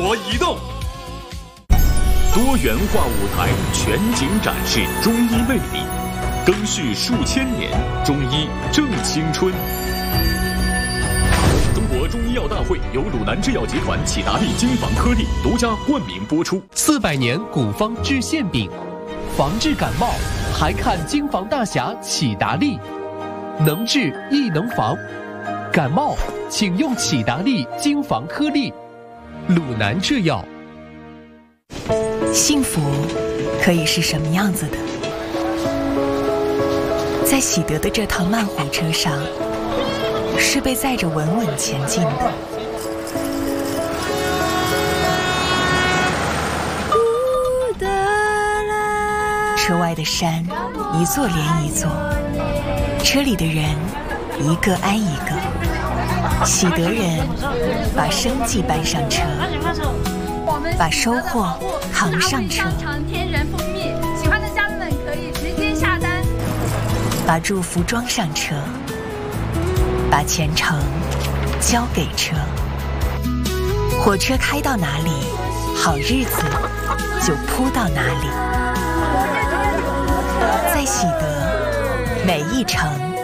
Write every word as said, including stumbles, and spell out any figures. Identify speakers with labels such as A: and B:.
A: 国移动。多元化舞台全景展示中医魅力，更续数千年，中医正青春。中国中医药大会由鲁南制药集团启达利金防颗粒独家冠名播出。
B: 四百年古方治馅饼，防治感冒还看金防大侠启达利，能治亦能防。感冒请用启达利金防颗粒。鲁南制药。
C: 幸福可以是什么样子的？在喜得的这趟慢火车上，是被载着稳稳前进的。车外的山一座连一座，车里的人一个挨一个。喜得人把生计搬上车，把收获扛上车，
D: 天然蜂蜜，喜欢的家人们可以直接下单。
C: 把祝福装上车，把前程交给车。火车开到哪里，好日子就铺到哪里。在喜得，每一程